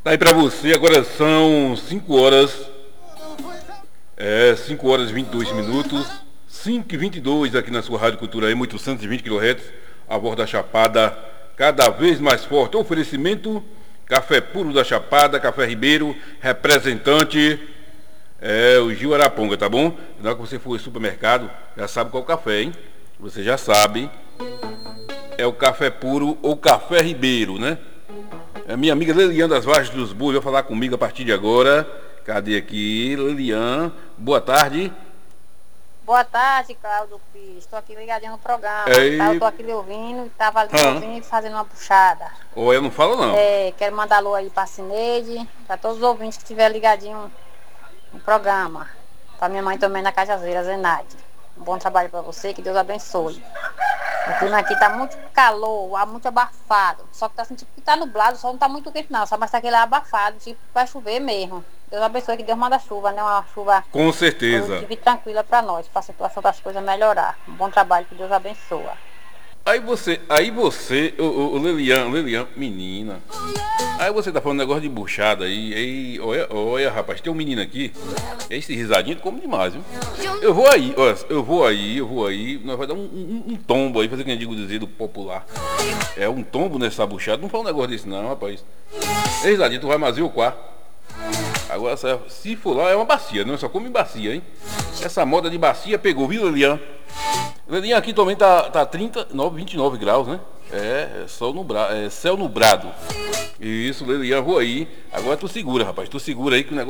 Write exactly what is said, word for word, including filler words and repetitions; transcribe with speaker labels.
Speaker 1: Tá aí pra você, agora são cinco horas. É, cinco horas e vinte e dois minutos. cinco e vinte e dois aqui na sua Rádio Cultura M, oitocentos e vinte quilohertz, a voz da Chapada, cada vez mais forte. Oferecimento, Café Puro da Chapada, Café Ribeiro, representante, é o Gil Araponga, tá bom? Na hora que você for ao supermercado, já sabe qual é o café, hein? Você já sabe. É o Café Puro ou Café Ribeiro, né? A minha amiga Lelian das Vargens dos Burros vai falar comigo a partir de agora. Cadê aqui? Lelian, boa tarde.
Speaker 2: Boa tarde, Cláudio Pires. Estou aqui ligadinho no programa.
Speaker 1: Ei.
Speaker 2: Tá, eu tô aqui lhe ouvindo, estava ali
Speaker 1: Ah.
Speaker 2: ouvindo e fazendo uma puxada.
Speaker 1: Ou eu não falo não.
Speaker 2: É, quero mandar alô aí para Cineide, para todos os ouvintes que estiverem ligadinho no programa. Para minha mãe também na Cajazeira, Zenaide. Um bom trabalho para você, que Deus abençoe. O clima aqui tá muito calor, o ar muito abafado. Só que tá sentindo que tá nublado, o sol não tá muito quente não, só mas tá aquele ar abafado, tipo, vai chover mesmo. Deus abençoe, que Deus manda chuva, né? Uma chuva
Speaker 1: Com certeza.
Speaker 2: positiva e tranquila para nós, para a situação das coisas melhorar. Um bom trabalho, que Deus abençoa.
Speaker 1: Aí você, aí você, o, o, o Lelian, Lelian, menina. Aí você tá falando negócio de buchada aí, aí, olha, olha, rapaz, tem um menino aqui, esse risadinho come demais, viu? Eu vou aí, olha, eu vou aí, eu vou aí, nós vai dar um, um, um tombo aí, fazer o que eu digo dizer do popular. É um tombo nessa buchada, não fala um negócio desse não, rapaz. Ei, risadinho, tu vai mais o quarto. Agora, se for lá, é uma bacia, não? Só come bacia, hein? Essa moda de bacia pegou, viu, Lelian? Lelian, aqui também tá, tá trinta e nove, vinte e nove graus, né? É, é, sol nubra, é céu nublado. Isso, Lelian, vou aí. Agora tu segura, rapaz, tu segura aí que o negócio